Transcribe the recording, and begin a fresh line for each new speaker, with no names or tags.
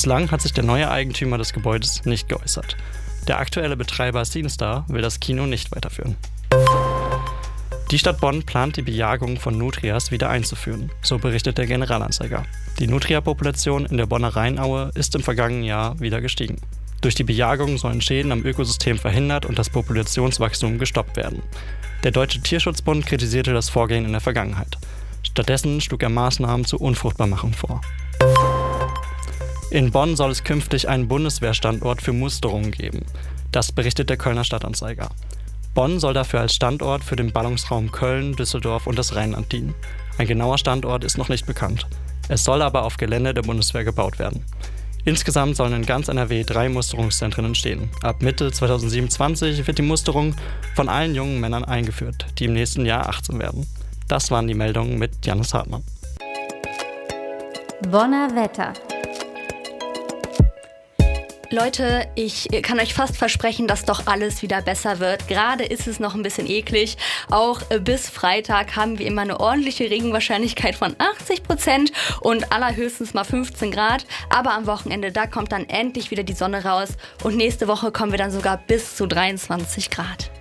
Bislang hat sich der neue Eigentümer des Gebäudes nicht geäußert. Der aktuelle Betreiber SceneStar will das Kino nicht weiterführen. Die Stadt Bonn plant, die Bejagung von Nutrias wieder einzuführen, so berichtet der Generalanzeiger. Die Nutria-Population in der Bonner Rheinaue ist im vergangenen Jahr wieder gestiegen. Durch die Bejagung sollen Schäden am Ökosystem verhindert und das Populationswachstum gestoppt werden. Der Deutsche Tierschutzbund kritisierte das Vorgehen in der Vergangenheit. Stattdessen schlug er Maßnahmen zur Unfruchtbarmachung vor. In Bonn soll es künftig einen Bundeswehrstandort für Musterungen geben. Das berichtet der Kölner Stadtanzeiger. Bonn soll dafür als Standort für den Ballungsraum Köln, Düsseldorf und das Rheinland dienen. Ein genauer Standort ist noch nicht bekannt. Es soll aber auf Gelände der Bundeswehr gebaut werden. Insgesamt sollen in ganz NRW 3 Musterungszentren entstehen. Ab Mitte 2027 wird die Musterung von allen jungen Männern eingeführt, die im nächsten Jahr 18 werden. Das waren die Meldungen mit Janis Hartmann.
Bonner Wetter.
Leute, ich kann euch fast versprechen, dass doch alles wieder besser wird. Gerade ist es noch ein bisschen eklig. Auch bis Freitag haben wir immer eine ordentliche Regenwahrscheinlichkeit von 80% und allerhöchstens mal 15 Grad. Aber am Wochenende, da kommt dann endlich wieder die Sonne raus. Und nächste Woche kommen wir dann sogar bis zu 23 Grad.